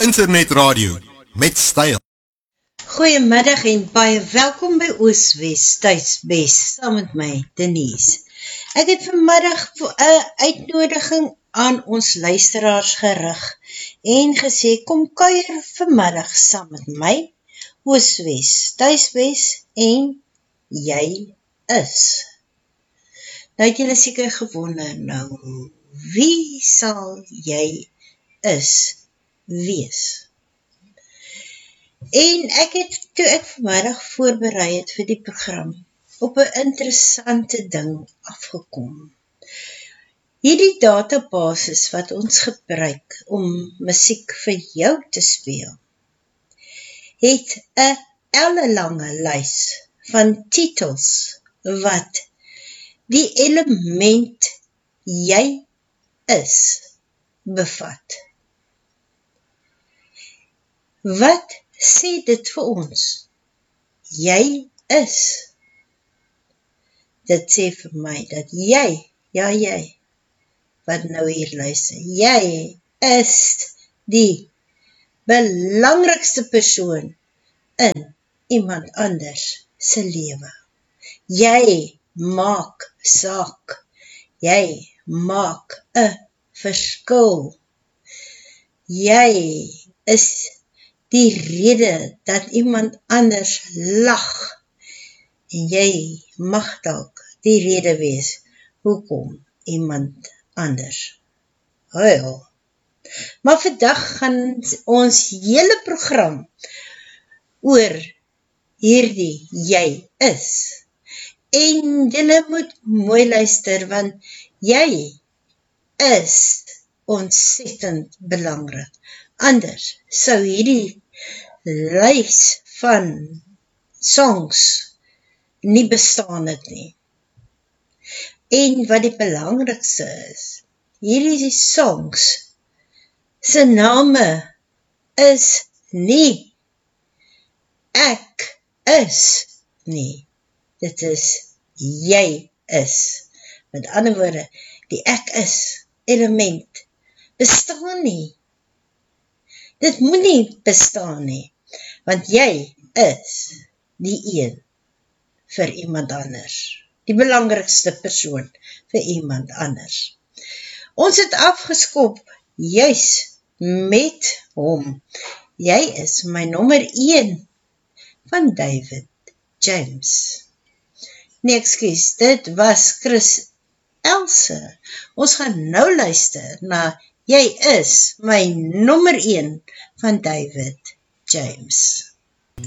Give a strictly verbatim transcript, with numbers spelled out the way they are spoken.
Internetradio met styl. Goeiemiddag en baie welkom by Ooswes Tuisbes, saam met my, Denise. Ek het vanmiddag 'n uitnodiging aan ons luisteraars gerig en gesê, kom kuier vanmiddag saam met my, Ooswes Tuisbes en jy is. Nou het julle seker gewonder, nou, wie sal jy is wees? En ek het, toe ek vanmiddag voorberei het vir die program, op 'n interessante ding afgekom. Hierdie databasis wat ons gebruik om musiek vir jou te speel, het 'n ellelange lys van titels wat die element jy is bevat. Wat sê dit vir ons? Jy is. Dit sê vir my dat jy, ja jy, wat nou hier luister, jy is die belangrikste persoon in iemand anders se lewe. Jy maak saak. Jy maak 'n verskil. Jy is die rede dat iemand anders lag, en jy mag dalk die rede wees hoekom iemand anders huil. Maar vandag gaan ons hele program oor hierdie jy is. En julle moet mooi luister, want jy is ontsettend belangrik. Anders sou hierdie lys van songs nie bestaan het nie. En wat die belangrikste is, hierdie songs se name is nie ek is nie. Dit is jy is. Met ander woorde, die ek is element bestaan nie. Dit moet nie bestaan nie, want jy is die een vir iemand anders. Die belangrikste persoon vir iemand anders. Ons het afgeskop juis met hom. Jy is my nommer een van David James. Nee, ekskuus, dit was Chris Else. Ons gaan nou luister na Jy is my nommer een van David James.